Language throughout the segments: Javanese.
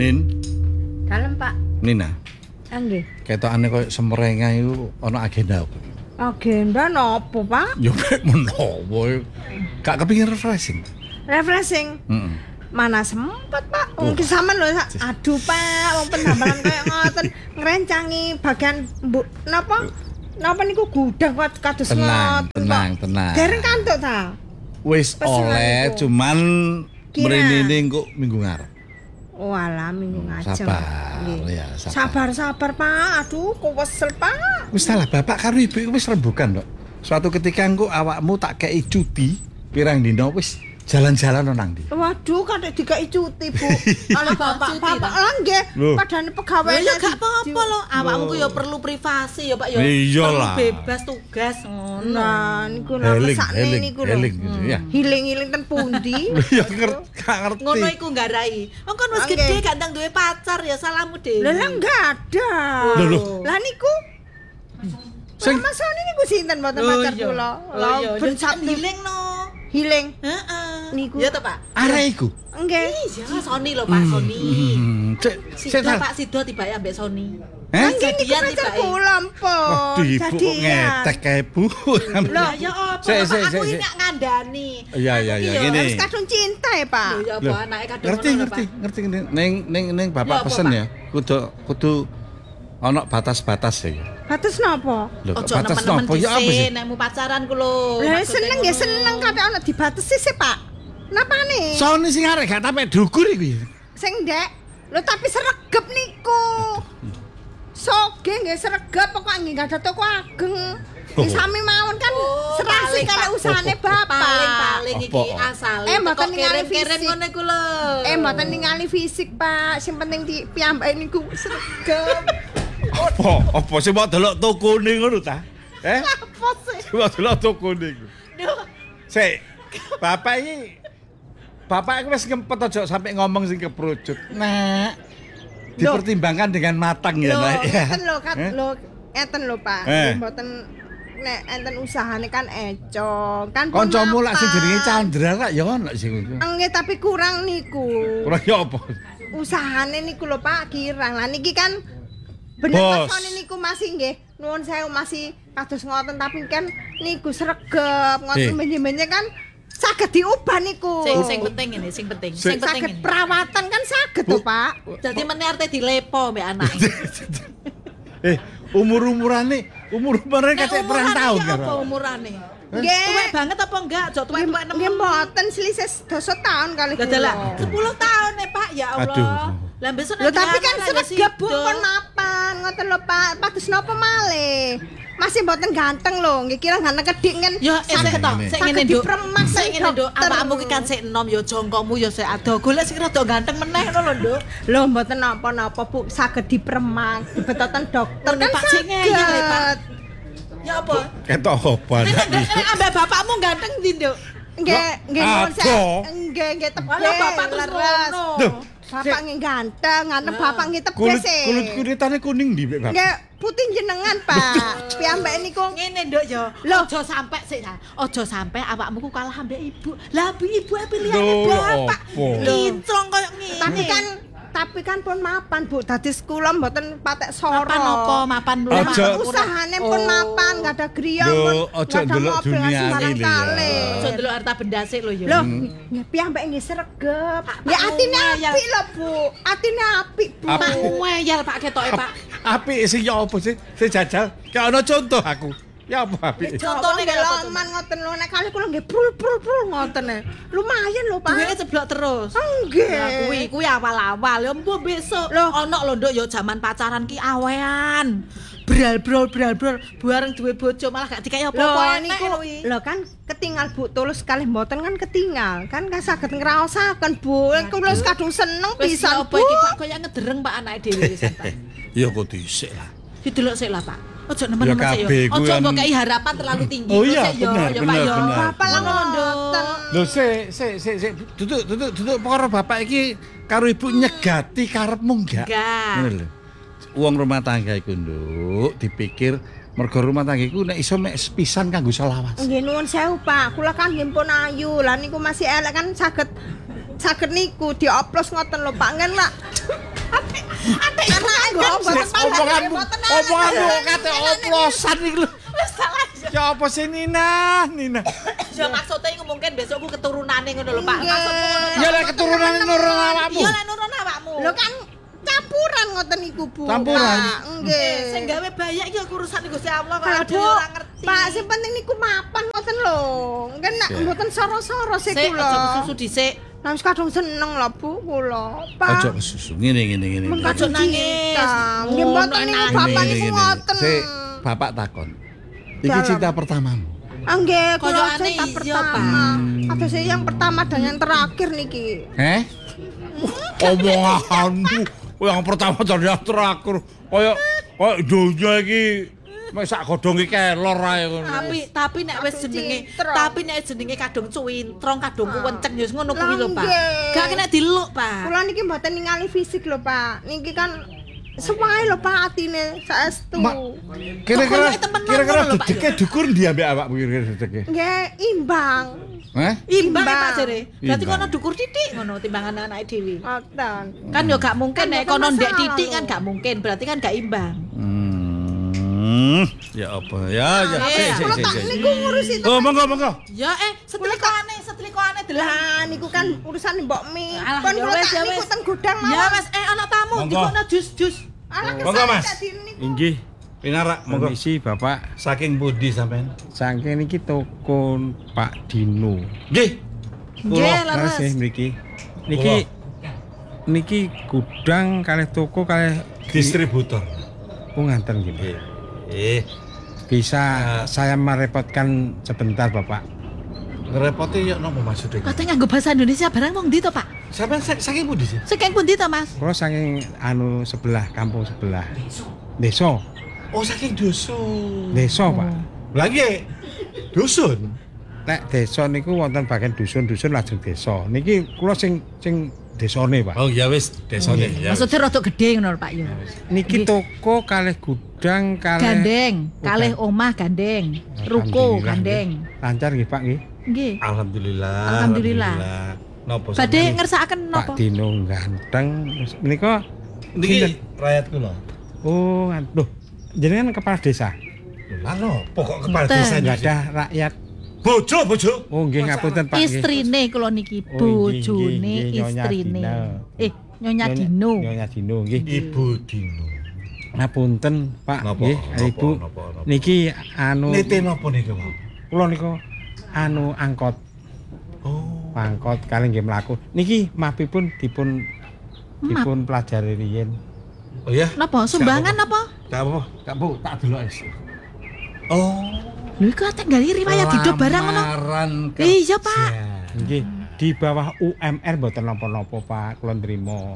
Nin. Dalem, Pak. Nina. Nggih. Ketokane koyo semrenga iku ana agenda apa? Agenda nopo, Pak? Ya mek menawa. Gak kepengin refreshing. Refreshing. Heeh. Mana sempet, Pak. Wong ki sampean lho, aduh, Pak, wong pendambalan kaya ngoten ngrencangi bagian napa niku gudang kados ngoten. Tenang. Dereng kantuk ta? Wis oleh, iku. cuman Kira. mrene engko minggu ngarep. Oh, alah minggu ngajeng. Sabar, Nggih. ya, sabar. Sabar, Pak. Aduh, kok kesel, Pak. Wis salah bapak karo ibu iku wis rembukan, Dok. Suatu ketika engko awakmu tak kei cuti pirang dina wis jalan-jalan nang ndi. Waduh, kadek dikai cuti, Bu. Ala bapak-bapak lah nggih, Loh. padane pegawai. Ya gak apa-apa lho, awakmu ku ya perlu privasi ya, Pak ya. Iya Perlu lah. bebas tugas ngono. Nah, niku lho sakne niku lho. Heling gitu ya. Hiling-hiling ten pundi? Ya gak ngerti. Ngono iku nggarai. Wong kon wis Oke. gedhe gak ndang duwe pacar ya salahmu dhewe. Lah enggak ada. Loh. Lah niku Sing Mas Sony niku sinten mboten pacar kula? Lah ben Sabtu Sabtu hiling no. hiling. Heeh. Niku. Ya to, Pak. arek iku. Nggih. Iya, Sony lho, Pak, Sony. Cek Sido Pak Sido tibake ambek Sony. Heh? Nggih niku Jadian pacar tibake. kula mpun. Waduh, ibu kok ngetek kae, Bu. Lah ya apa? Sik, Pak, aku sik. iki gak ngandani. Iya, ngene. Harus kadung cinta ya, Pak. Lho ya Loh, apa anake kadung ngerti. Ning Ya bapak apa, pesen Pak? ya. Kudu ana batas-batas ya. Batas napa? Lho, Ojo batas nemen-nemen napa ya apa sih? dhisik nekmu pacaran ku lho. Lah Maksudnya seneng ya ngono. seneng kadang ana dibatesi sih, Pak. Napane? Sony sing arek gak tapek dukur iku ya. Sing ndek. Lho tapi sregep niku. Soge nggih sregep pokok nggih gak ada toko ageng. Oh. Sami mawon kan Oh, serasi paling, kali Pak. usahane Bapak. Paling iki Apa? asale. Mboten ningali kirim-kirim fisik. ngono iku lho. Mboten ningali fisik, Pak. Sing penting di piyambake niku sregep. Apa sih mau delok tokone ngono ta? Apa sih? Mau delok tokone iku. Duh. Sik. Bapak iku wis ngempet aja sampai ngomong sing keprojot. Nak. Dipertimbangkan dengan matang ya, Lho, Nak. Ya. ngeten lho, Kat. Eh? Lho, ngeten lho, Pak. Eh. Mboten nek enten usahane kan eco. Kan pun Kancamu lak sing mapan. jenenge Chandra lak ya ono sing iku. Nggih, tapi kurang niku. Ora ya apa? Usahane niku lho Pak kirang. Lah niki kan bener Bos. pasone niku masih nggih. Nuwun sewu masih kados ngoten tapi kan niku sregep ngoten menye-menye kan saged diubah niku. Sing penting ini, sing penting Saged ini. perawatan kan saged to, Pak. Dadi meneh arte dilepo mbek anake. Umur-umurane kacek perang tahun ya karo. apa umurane? Nggih. Tuwek banget apa enggak? Jok tuwek-tuwek Nggih mboten selisih 10 tahun kali Dadah kula. 10 tahun Pak ya Allah. Aduh. Lah besok Lho tapi kan ya sregep Bu sido. pun mapan ngoten lho Pak. Pados napa malih? Masih mboten ganteng lho, nggih kira ganteng kedik kan. Ya esek to, Ngene. sik ngene Nduk. Dipremas Sik ngene Nduk, dokter. awakmu ki kan sik enom ya jongkokmu ya sik ado. Golek sing rada ganteng meneh ngono lho Nduk. Lho mboten napa-napa Bu, saged dipremak, dibetoten dokter Ngono, kan Pak, sing ngeyel, Pak. saged. Ya apa? Ketok apa anak iki? Ambek bapakmu ganteng ndi Nduk? Nggih, nggih nuwun Apa? sewu. Nggih tebih. Walah bapak terus leres. ngono. Duh. Bapak nggih ganteng, ngantep bapak nggih tebih Kulit sih. kulitane kuning ndi, Pak? Nggih putih jenengan, Pak. Piyambake niku Ngene Nduk ya. Loh. Aja sampe sik ta. Aja sampe awakmu ku kalah ambek ibu. Lah ibu pilihane Loh, bapak. apa? Kinclong koyo ngene. tapi kan pun mapan Bu, dadi sekula mboten patek soro. Mapan apa? Mapan lu. Lah Aja. usahane pun Oh. mapan, enggak ada griya Lho, pun. aja nggak ada ndelok mobil, dunia nggak sembarang ini ya. kali. Aja ndelok harta benda sik lho ya. Loh, nggih piyambake nggih sregep. Ya atine ngeyel. apik lho Bu. Atine apik Bu. Pak ngeyel Pak ketoke Pak. Apik sing ya apa sih? Sing jajal. Kayak ana contoh aku. Ya apa apik? Contohnya nggih kayak apa, loman ngoten lho nek kali kula nggih prul ngoten e. Lumayan lho Pak. Duwe ceblok terus. Nggih. Lah kuwi awal-awal ya mbok besok. Loh. Ono lho Nduk ya jaman pacaran ki awean. Brol bareng duwe bojo malah gak dikai Lho apa-apa niku lho kan ketinggal Bu tulus kalih mboten kan ketinggal kan saged ngraosaken Bu kula wis kadung seneng Wis pisan apa Bu iki Pak koyo ngedereng Pak anake dhewe pisan Pak. Ya kok dhisik lah. Didelok sik lah Pak. Ojo Ya nemen-nemen sik kabeh ya. kuwi Ojo kan- mbok kei harapan terlalu tinggi. Oh Lho, iya, sik ya, bener, ya Pak ya. bener. Bapak lah Ngono lho, ngoten Lho sik. Duduk para bapak iki karo ibu nyegati karepmu enggak? Enggak. Ngono lho. Wong rumah tangga iku nduk dipikir mergo rumah tangga iku nek iso mek sepisan kanggo selawas. nggih nuwun sewu Pak kula kan nggih pun ayu lah niku masih elek kan saged niku dioplos ngoten lho Pak ngen lah omonganmu kate oplosan iki lho. Wis salah. Ya apa sih Nina? Ya maksudnya iku mungkin besok ku keturunane ngono lho Pak. Maksudku ngono. Ya lek keturunane nurun awakmu. Iya lek nurun awakmu. Lho kan campuran ngoten iku, Bu. Campuran? Pak, nggih. Sing gawe bayak iki urusan Gusti Allah kok Pak, dhewe Bu, ora ngerti. Pak, sing penting niku mapan ngoten lho. Kan nek mboten soro-soro sik Sik kula. aja susu dhisik. Nah, wis kadung seneng lho, Bu, kula. Pak. Ojo kesusu ngene. Aja nangis. Nggih mboten niku nangis. bapak niku ngoten. Sik, bapak takon. Iki Dalam. cinta pertamamu. Nggih, kula Koyoane cerita iya, pertama. Ada sih yang pertama dan yang terakhir niki. Omonganmu yang pertama dan yang terakhir kayak dunia iki mek sak godhong iki kelor ae ngono. Tapi nek wis jenenge kadung cuwintrong kadungku wenceng ya wis ngono kuwi lho Pak. Nggih. Gak kena diluk Pak. Kula niki mboten ningali fisik lho, Pak. Niki kan semuanya lho Pak atine saestu. Kira-kira Kok temenan ngono lho, Pak, dedeke dukur ndi ambek awakmu kira-kira dedeke? Nggih, imbang. Imbang Imbang. Pak jere. Berarti Imbang. kono dukur titik ngono timbangan anake dhewe. Ngoten. Kan yo gak mungkin Kan nek bukan kono ndek masalah titik lho. kan gak mungkin. Berarti kan gak imbang. Ya apa? Ya. Kula tak niku ngurusi Oh, monggo. Ya setrikane delok. Lah niku kan urusan Mbok Mi. Alah, Kon ya kula wis, tak ya niku wis. ten gudang Ya mawon. Mas, ana tamu Monggo. dikono jus. Alah Monggo, Mas. niku. Inggih, Pinarak, monggo. permisi Bapak. Saking pundi sampean? Saking niki toko Pak Dino. Nggih. Nggih, Leres leres. mriki. Niki gudang kalih toko kalih Distributor. ngaten nggih. Bisa saya merepotkan sebentar Bapak. Ngerepoti ya napa maksudnya? Katanya nganggo bahasa Indonesia barang wong ndi to, Pak? Sampean saking pundi sih? Saking pundi to, Mas? Kula saking sebelah kampung sebelah. Desa, Oh, saking dusun. desa Pak. Lagi dusun. Nek desa niku wonten bagian dusun-dusun lajeng desa. Niki kula sing desane Pak. Oh, ya wis, desane ya. Maksudnya rada gede ngono, Pak yo. Niki toko kalih gudang kalih Gandeng, kalih omah gandeng, ruko Alhamdulillah, gandeng. nggih. Lancar nggih Pak nggih. Nggih. Alhamdulillah. Napa Badhe sampean? ngersakaken Pak napa? Dino ganteng. Menika Niki rakyat kula. oh, lho, jenengan kepala desa. Lah no, pokok kepala Mboten. desa Enggak niki. ada rakyat. Bojo. Oh, nggih ngapunten Pak. nggih. Istrine kula niki, Oh, nggih, bojone nggih, Nyonya istrine. Dina. Nyonya Dino. Nyonya Dino nggih. Ibu Dino. Ngapunten Pak Napa? nggih, Napa? Ibu. Napa? Niki Nete napa niku, Pak? kula niku angkot. Oh. Angkot kali nggih mlaku. Niki mapipun dipun pelajari riyen. Oh ya? Napa sumbangan napa? Gak apa-apa. Kak Bu, tak delok es. Oh. Lho iku tinggali riwayat hidup barang ngono. Lamaran Iya, Pak. Nggih, di bawah UMR mboten napa-napa Pak, kula nrimo.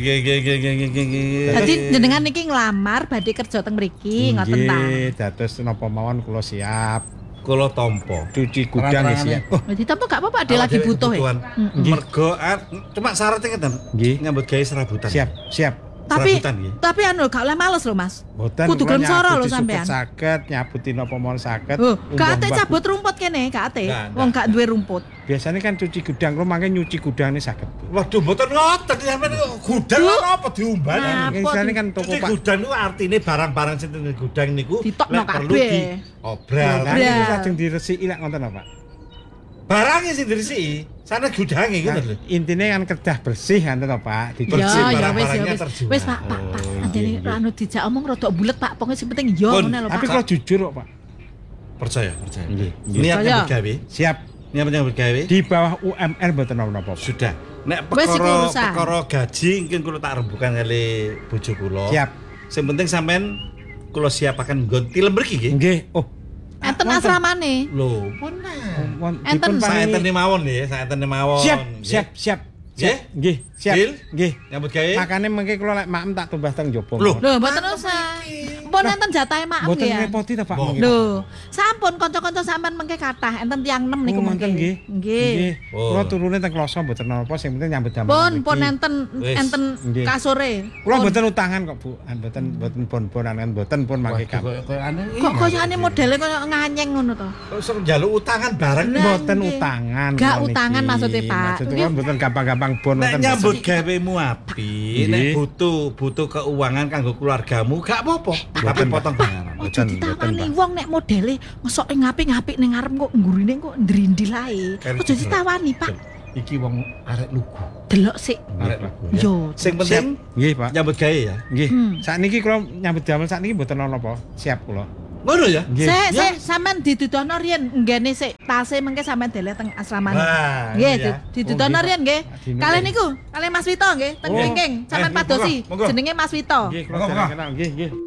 Nggih. Dadi jenengan niki nglamar badhe kerja teng mriki ngoten ta. Nggih, dados napa mawon kula siap. Kula tampa. Cuci gudang nggih siap. Oh, Berarti tampo gak apa-apa ade lagi butuh ya. Mergo cuma syaratnya ngeten. Nggih. Nyambut gawe serabutan. siap. Tapi Serabutan, nggih. tapi anu gak oleh males lho, Mas. Mboten Kudu kula gelem soro lho nyabuti sampean. suket saged, nyabuti napa mawon saged. Oh, gak ate Umbah-umbah cabut rumput kene, gak ate. Nggak. Wong gak duwe rumput. Biasanya kan cuci gudang, kula mangke nyuci gudangnya saged. Waduh, mboten ngoten sampean gudang Bu. lan apa diumbah. Nah. Mangke Apa isane tuh? kan toko Cuci Pak. gudang niku artine barang-barang sing teng gudang niku Ditokno lek perlu kabeh. diobral. Lah Obral. niku lajeng diresiki lak ngoten lho, Pak. Barangnya sing diresiki, sana gudange ngoten lho. Intine kan kedah bersih ngoten lho, Pak. Bersih, Ya, ya wis barang-barangnya ya wis. terjual. Wis Pak. Oh, Antene nggih, anu dijak omong rada bulet Pak. Pokoke sing penting yo Pun, ngono lho Tapi Pak. kalau jujur kok, Pak. Percaya. Nggih. Niat Percaya. nyambut gawe. Siap. Niat nyambut gawe. Di bawah UMR mboten napa-napa. Sudah. Nek Wes iku urusan. perkara gaji mungkin kula tak rembukan kali bojo kula. Siap. Sing penting sampean kula siapaken nggon tilem mriki nggih. Nggih. Oh, Enten asramane. Lho, pun Enten. saentene mawon nggih, saentene mawon. Siap. Nggih? Nggih, siap. Deal? Nggih. Nyambut gawe. Makane mengke kula lek maem tak tumbas teng jopo. Loh. Lho, mboten usah. Pun enten jatahe maem Mboten ya. repoti ta, Pak. Mbok. mengke, Pak? Lho, sampun kanca-kanca sampean mengke kathah enten tiyang 6 niku Oh, mengke. ngoten nggih. Nggih. Oh. Kula turune teng kloso mboten napa, sing penting nyambut damel. Pun enten Wis. enten Nggih. kasure. Kula Pun. mboten utangan kok, Bu. Mboten bon-bonan mboten pun mangke Waduh, kam. koyo aneh. Kok koyoane modele koyo nganyeng ngono to. Kok njaluk utangan barang Lah, Mboten nggih. utangan. Gak kula utangan niki. maksudnya, Pak. Maksudnya kula mboten gampang-gampang mangbon Nek wonten nyambut gawemu apik, nek Nggih. butuh keuangan kanggo keluargamu gak apa-apa, tapi potong bayaran. Ojo Mboten, ditawani Pak. wong nek modele ngesok ngapik-ngapik ning ngarep kok nggurine kok ndrindil ae. Kan Ojo ditawani, Pak. Iki wong arek lugu. Delok sik. Arek lugu. ya. Yo. Sing penting Nggih, Pak. nyambut gawe ya. Nggih. Hmm. Sakniki kula nyambut damel sakniki mboten ana apa. Siap kula. Ngono ya? Nggih. Sik sampean didudono riyen nggene sik tase mengke sampean deleh teng asrama. Wah, Nggih, iya. didudono Oh, nggih, riyen nggih. Dino Kalih nggih. niku, kalih Mas Wito nggih, teng Oh. Kengking. Sampean Eh, padosi. monggo, monggo. Jenenge Mas Wito. Nggih, kula Monggo, dereng monggo. kenal. Nggih, nggih.